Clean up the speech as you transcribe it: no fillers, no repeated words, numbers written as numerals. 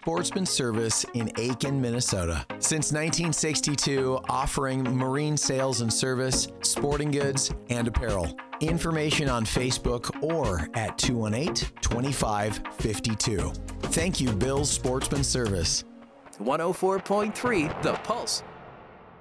Sportsman Service in Aiken, Minnesota. Since 1962, offering marine sales and service, sporting goods, and apparel. Information on Facebook or at 218-2552. Thank you, Bill's Sportsman Service. 104.3 The Pulse.